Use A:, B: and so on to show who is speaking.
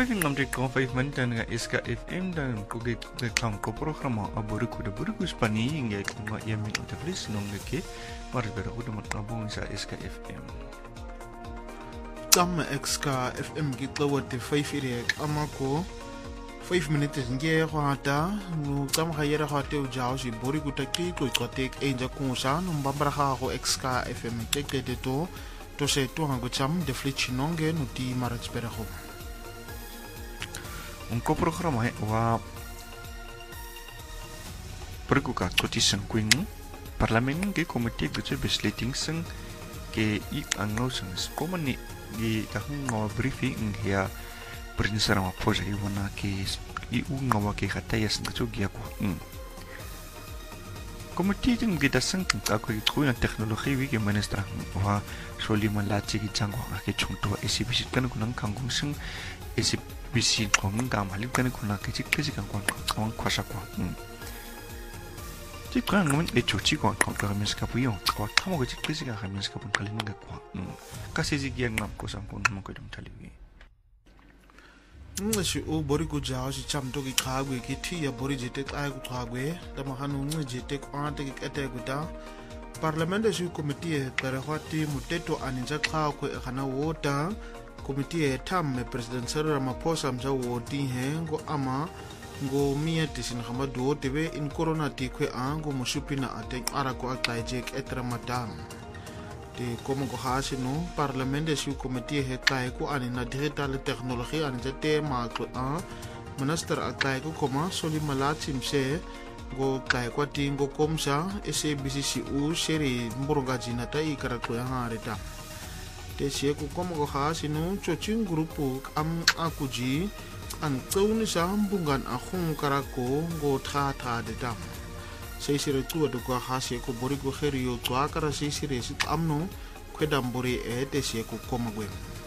A: 5 namelijk 5 minuten nga SKFM dan kugi klang ko programa aburiku de buriku Spani ngai kuma yami interviews nongeke maar beru de matnabong sa SKFM.
B: Tam SKFM gitlawa de 5 ire amako 5 minutes nge khata no tam khayera khate ujao si buriku taki ko ikotek enja kunsa no mbambara kha SKFM tekete to se to hango cham de flichinonge no ti maratsperako.
A: Ko programa wa perguka kotisang kwing parlemen ke komite gece besleting sing ke I angau sing komani di tahun briefing ya prinsara ma poja I wana ke I ungawa ke khataya sing gece gia ko komite ting kita sing ka ko na teknologi wi ke ministra wa solima la chi gi changwa ke chungto exhibition kan kunang kanggung sing bisi kong gam halip kan kuna ke chik kan kong kwasha kwa chik kan ngom e chuchi ko ka mes ka puyo ko tamo ke chik ka mes ka pun kalin ga kwa ka se ji gyang ngam ko sam pun mo ko dum taliwi
B: shi o bori ko jao shi cham to ki khagwe ki thi ya bori jete ka ku khagwe da ma hanu ngi jete ko ate ki ete ku da parliament shi committee pere khati muteto aninja kha ko khana wota Komite tam me President Cyril Ramaphosa mja woti hengo ama ngo mia tisin khamadu tebe in corona tikwe ango musupina ate arako akaijek etra madam te komo ko hasino parlamente su komite he kai ko anina digital technology an jate ma ko a minister akai ko koma soli malatim se go kai ko tingo komsa SABCU seri mburga jinata ikara ko harita Tesie ko komo ko hasino chochin grupo am akuji an tsauni sa mbungan akong karako go tha de dam sei sire tu do ko hasie ko bori ko herio twa kara sei sire sit amno kwedam bori tesie ko komo gwe